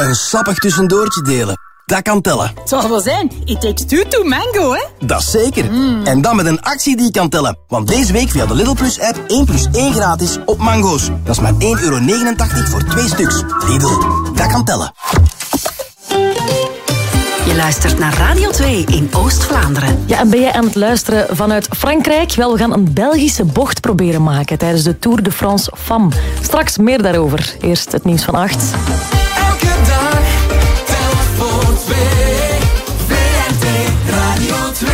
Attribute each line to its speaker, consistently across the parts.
Speaker 1: Een sappig tussendoortje delen. Dat kan tellen.
Speaker 2: Het zal wel zijn. It takes two to mango, hè?
Speaker 1: Dat is zeker. En dan met een actie die kan tellen. Want deze week via de Lidl Plus app 1 plus 1 gratis op mango's. Dat is maar €1,89 voor 2 stuks. Lidl, dat kan tellen.
Speaker 3: Je luistert naar Radio 2 in Oost-Vlaanderen.
Speaker 4: Ja, en ben jij aan het luisteren vanuit Frankrijk? Wel, we gaan een Belgische bocht proberen maken tijdens de Tour de France Femme. Straks meer daarover. Eerst het nieuws van 8.
Speaker 5: Elke dag, tel voor 2. VRT Radio 2.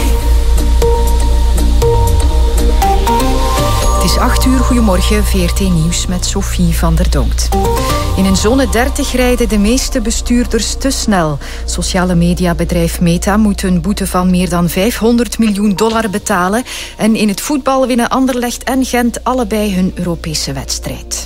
Speaker 6: Het is 8 uur, goedemorgen, VRT Nieuws met Sophie van der Donkt. In een zone 30 rijden de meeste bestuurders te snel. Sociale mediabedrijf Meta moet een boete van meer dan $500 miljoen betalen. En in het voetbal winnen Anderlecht en Gent allebei hun Europese wedstrijd.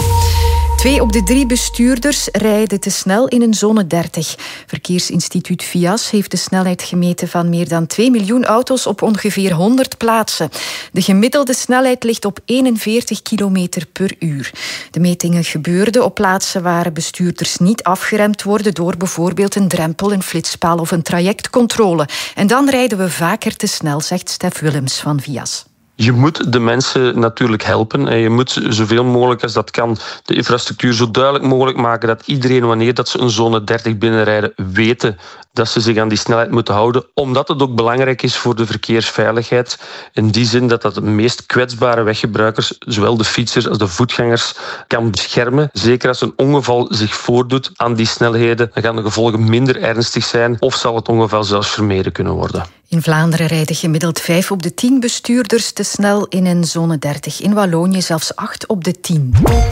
Speaker 6: 2 op de 3 bestuurders rijden te snel in een zone 30. Verkeersinstituut VIAS heeft de snelheid gemeten van meer dan 2 miljoen auto's op ongeveer 100 plaatsen. De gemiddelde snelheid ligt op 41 kilometer per uur. De metingen gebeurden op plaatsen waar bestuurders niet afgeremd worden door bijvoorbeeld een drempel, een flitspaal of een trajectcontrole. En dan rijden we vaker te snel, zegt Stef Willems van VIAS.
Speaker 7: Je moet de mensen natuurlijk helpen en je moet zoveel mogelijk als dat kan de infrastructuur zo duidelijk mogelijk maken dat iedereen, wanneer dat ze een zone 30 binnenrijden, weten dat ze zich aan die snelheid moeten houden, omdat het ook belangrijk is voor de verkeersveiligheid. In die zin dat de meest kwetsbare weggebruikers, zowel de fietsers als de voetgangers, kan beschermen. Zeker als een ongeval zich voordoet aan die snelheden, dan gaan de gevolgen minder ernstig zijn of zal het ongeval zelfs vermeden kunnen worden.
Speaker 6: In Vlaanderen rijden gemiddeld 5 op de 10 bestuurders te snel in een zone 30. In Wallonië zelfs 8 op de 10.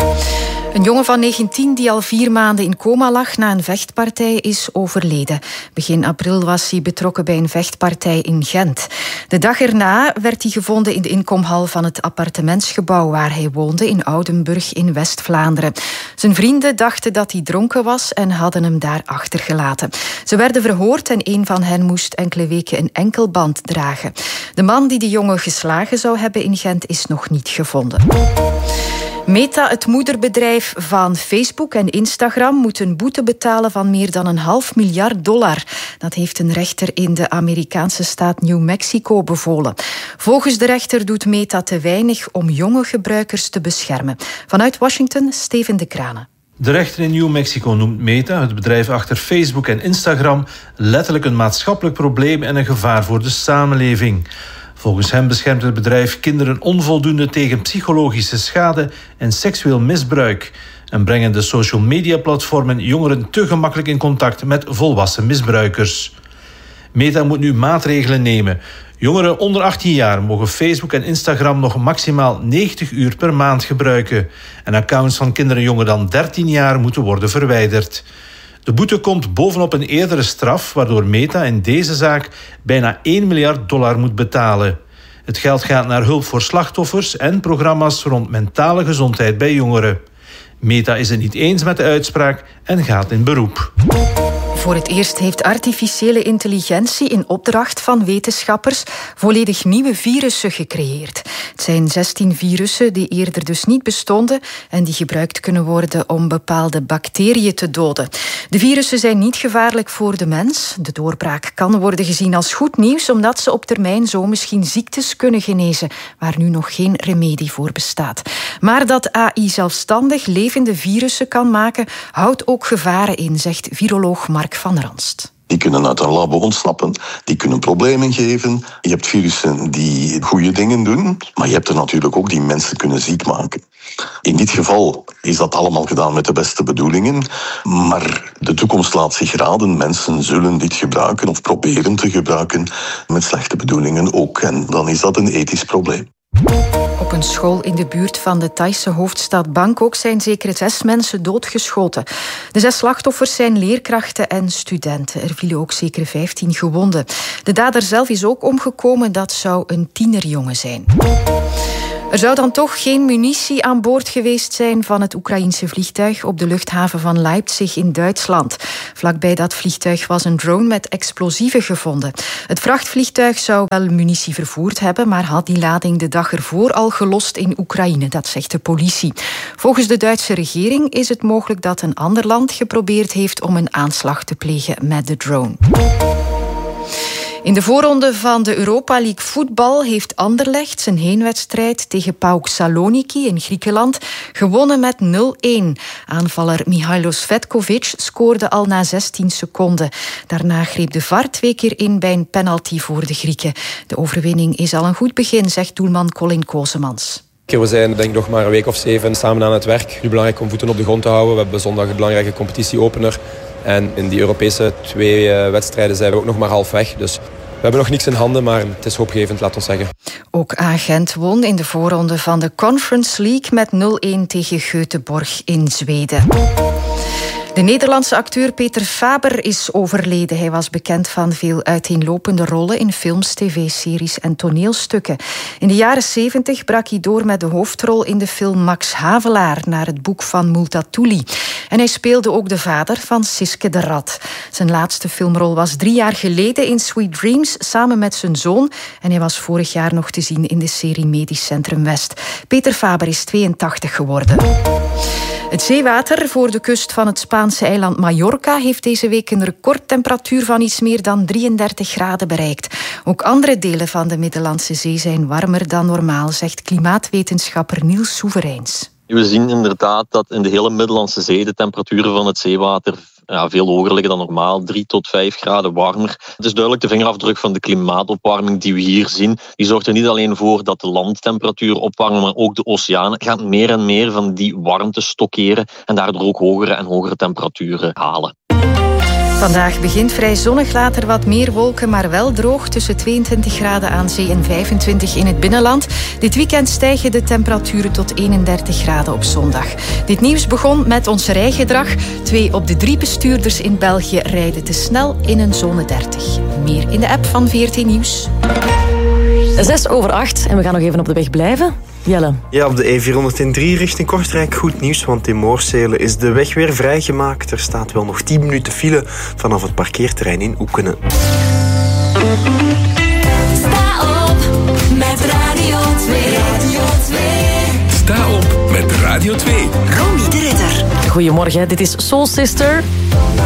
Speaker 6: Een jongen van 19 die al 4 maanden in coma lag na een vechtpartij is overleden. Begin april was hij betrokken bij een vechtpartij in Gent. De dag erna werd hij gevonden in de inkomhal van het appartementsgebouw waar hij woonde in Oudenburg in West-Vlaanderen. Zijn vrienden dachten dat hij dronken was en hadden hem daar achtergelaten. Ze werden verhoord en een van hen moest enkele weken een enkelband dragen. De man die de jongen geslagen zou hebben in Gent is nog niet gevonden. Meta, het moederbedrijf van Facebook en Instagram, moet een boete betalen van meer dan $500 miljard. Dat heeft een rechter in de Amerikaanse staat New Mexico bevolen. Volgens de rechter doet Meta te weinig om jonge gebruikers te beschermen. Vanuit Washington, Steven de Kranen.
Speaker 8: De rechter in New Mexico noemt Meta, het bedrijf achter Facebook en Instagram, letterlijk een maatschappelijk probleem en een gevaar voor de samenleving. Volgens hem beschermt het bedrijf kinderen onvoldoende tegen psychologische schade en seksueel misbruik en brengen de social media platformen jongeren te gemakkelijk in contact met volwassen misbruikers. Meta moet nu maatregelen nemen. Jongeren onder 18 jaar mogen Facebook en Instagram nog maximaal 90 uur per maand gebruiken. En accounts van kinderen jonger dan 13 jaar moeten worden verwijderd. De boete komt bovenop een eerdere straf, waardoor Meta in deze zaak bijna $1 miljard moet betalen. Het geld gaat naar hulp voor slachtoffers en programma's rond mentale gezondheid bij jongeren. Meta is het niet eens met de uitspraak en gaat in beroep.
Speaker 6: Voor het eerst heeft artificiële intelligentie in opdracht van wetenschappers volledig nieuwe virussen gecreëerd. Het zijn 16 virussen die eerder dus niet bestonden en die gebruikt kunnen worden om bepaalde bacteriën te doden. De virussen zijn niet gevaarlijk voor de mens. De doorbraak kan worden gezien als goed nieuws omdat ze op termijn zo misschien ziektes kunnen genezen waar nu nog geen remedie voor bestaat. Maar dat AI zelfstandig levende virussen kan maken, houdt ook gevaren in, zegt viroloog Mark van Ranst.
Speaker 9: Die kunnen uit een labo ontsnappen, die kunnen problemen geven. Je hebt virussen die goede dingen doen, maar je hebt er natuurlijk ook die mensen kunnen ziek maken. In dit geval is dat allemaal gedaan met de beste bedoelingen, maar de toekomst laat zich raden. Mensen zullen dit gebruiken of proberen te gebruiken met slechte bedoelingen ook. En dan is dat een ethisch probleem.
Speaker 6: Op een school in de buurt van de Thaise hoofdstad Bangkok zijn zeker 6 mensen doodgeschoten. De 6 slachtoffers zijn leerkrachten en studenten. Er vielen ook zeker 15 gewonden. De dader zelf is ook omgekomen, dat zou een tienerjongen zijn. Er zou dan toch geen munitie aan boord geweest zijn van het Oekraïense vliegtuig op de luchthaven van Leipzig in Duitsland. Vlakbij dat vliegtuig was een drone met explosieven gevonden. Het vrachtvliegtuig zou wel munitie vervoerd hebben, maar had die lading de dag ervoor al gelost in Oekraïne, dat zegt de politie. Volgens de Duitse regering is het mogelijk dat een ander land geprobeerd heeft om een aanslag te plegen met de drone. In de voorronde van de Europa League voetbal heeft Anderlecht zijn heenwedstrijd tegen PAOK Saloniki in Griekenland gewonnen met 0-1. Aanvaller Mihailos Vetkovic scoorde al na 16 seconden. Daarna greep de VAR 2 keer in bij een penalty voor de Grieken. De overwinning is al een goed begin, zegt doelman Colin Kosemans.
Speaker 10: We zijn denk ik nog maar een week of 7 samen aan het werk. Nu belangrijk om voeten op de grond te houden. We hebben zondag een belangrijke competitieopener. En in die Europese 2 wedstrijden zijn we ook nog maar halfweg. Dus we hebben nog niks in handen, maar het is hoopgevend, laat ons zeggen.
Speaker 6: Ook Agent won in de voorronde van de Conference League met 0-1 tegen Göteborg in Zweden. De Nederlandse acteur Peter Faber is overleden. Hij was bekend van veel uiteenlopende rollen in films, tv-series en toneelstukken. In de jaren 70 brak hij door met de hoofdrol in de film Max Havelaar, naar het boek van Multatuli. En hij speelde ook de vader van Siske de Rat. Zijn laatste filmrol was 3 jaar geleden in Sweet Dreams samen met zijn zoon. En hij was vorig jaar nog te zien in de serie Medisch Centrum West. Peter Faber is 82 geworden. Het zeewater voor de kust van het Spaanse eiland Mallorca heeft deze week een recordtemperatuur van iets meer dan 33 graden bereikt. Ook andere delen van de Middellandse Zee zijn warmer dan normaal, zegt klimaatwetenschapper Niels Soevereins.
Speaker 11: We zien inderdaad dat in de hele Middellandse Zee de temperaturen van het zeewater veel hoger liggen dan normaal, 3 tot 5 graden warmer. Het is duidelijk de vingerafdruk van de klimaatopwarming die we hier zien. Die zorgt er niet alleen voor dat de landtemperatuur opwarmen, maar ook de oceanen gaan meer en meer van die warmte stockeren en daardoor ook hogere en hogere temperaturen halen.
Speaker 6: Vandaag begint vrij zonnig, later wat meer wolken, maar wel droog, tussen 22 graden aan zee en 25 in het binnenland. Dit weekend stijgen de temperaturen tot 31 graden op zondag. Dit nieuws begon met ons rijgedrag. 2 op de 3 bestuurders in België rijden te snel in een zone 30. Meer in de app van VRT Nieuws.
Speaker 4: 7:06 en we gaan nog even op de weg blijven. Jelle.
Speaker 12: Ja, op de E403 richting Kortrijk goed nieuws, want in Moorsele is de weg weer vrijgemaakt. Er staat wel nog 10 minuten file vanaf het parkeerterrein in Oekenen.
Speaker 5: Sta op met Radio 2. Radio 2.
Speaker 13: Sta op met Radio 2.
Speaker 3: Ronnie de Ridder.
Speaker 4: Goedemorgen, dit is Soul Sister.